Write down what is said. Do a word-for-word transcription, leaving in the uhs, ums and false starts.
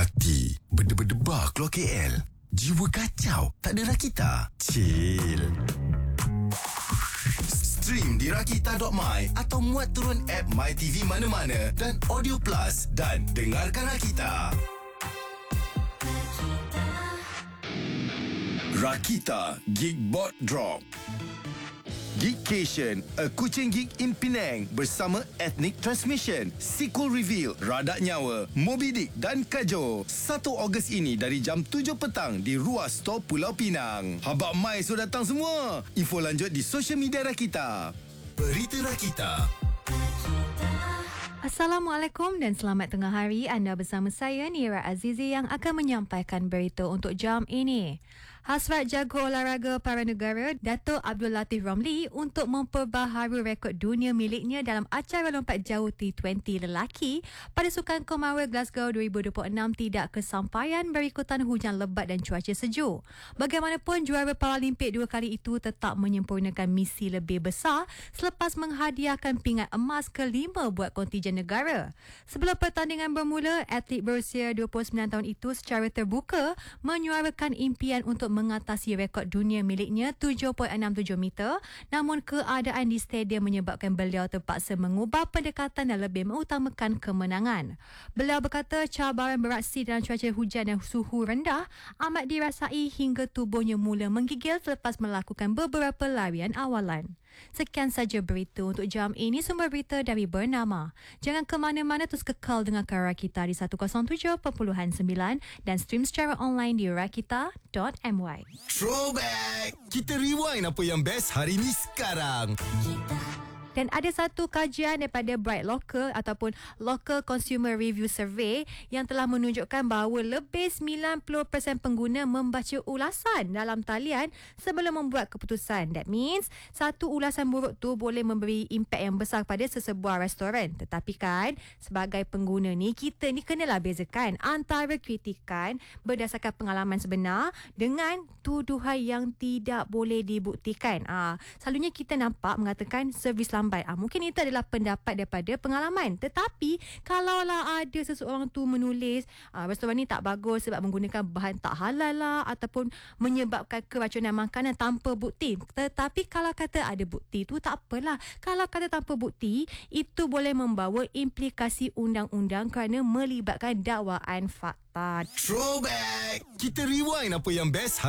Hati berdebar-debar keluar K L. Jiwa kacau, tak ada Rakita. Chill. Stream di rakita dot my atau muat turun app MyTV mana-mana dan Audio Plus dan dengarkan Rakita. Rakita Geekbot Drop. Geekcation, A Kucing Geek in Penang bersama Ethnic Transmission, Sequel Reveal, Radak Nyawa, Moby Dick dan Kajo. satu Ogos ini dari jam tujuh petang di Ruas Tol Pulau Pinang. Habak Mai sudah datang semua. Info lanjut di social media Rakita. Berita Rakita. Assalamualaikum dan selamat tengah hari. Anda bersama saya Nira Azizi yang akan menyampaikan berita untuk jam ini. Hasrat jago olahraga para negara Dato' Abdul Latif Ramli untuk memperbaharui rekod dunia miliknya dalam acara lompat jauh T dua puluh lelaki pada Sukan Commonwealth Glasgow dua ribu dua puluh enam tidak kesampaian berikutan hujan lebat dan cuaca sejuk. Bagaimanapun, juara Paralimpik dua kali itu tetap menyempurnakan misi lebih besar selepas menghadiahkan pingat emas kelima buat kontijen negara. Sebelum pertandingan bermula, atlet berusia dua puluh sembilan tahun itu secara terbuka menyuarakan impian untuk mengatasi rekod dunia miliknya tujuh perpuluhan enam tujuh meter, namun keadaan di stadium menyebabkan beliau terpaksa mengubah pendekatan dan lebih mengutamakan kemenangan. Beliau berkata cabaran beraksi dalam cuaca hujan dan suhu rendah amat dirasai hingga tubuhnya mula menggigil selepas melakukan beberapa larian awalan. Sekian saja berita untuk jam ini, sumber berita dari Bernama. Jangan ke mana-mana, terus kekal dengan Rakita di seratus tujuh perpuluhan sembilan dan stream secara online di rakita dot my. Throwback. Kita rewind apa yang best hari ni sekarang. Dan ada satu kajian daripada Bright Local ataupun Local Consumer Review Survey yang telah menunjukkan bahawa lebih sembilan puluh peratus pengguna membaca ulasan dalam talian sebelum membuat keputusan. That means satu ulasan buruk tu boleh memberi impak yang besar pada sesebuah restoran. Tetapi kan, sebagai pengguna ni, kita ni kenalah bezakan antara kritikan berdasarkan pengalaman sebenar dengan tuduhan yang tidak boleh dibuktikan. Ah, selalunya kita nampak mengatakan servis lambat. Ah, mungkin itu adalah pendapat daripada pengalaman. Tetapi kalaulah ada seseorang tu menulis ah, restoran ni tak bagus sebab menggunakan bahan tak halal lah ataupun menyebabkan keracunan makanan tanpa bukti. Tetapi kalau kata ada bukti tu tak apalah. Kalau kata tanpa bukti, itu boleh membawa implikasi undang-undang kerana melibatkan dakwaan fakta. Throwback. Kita rewind apa yang best hari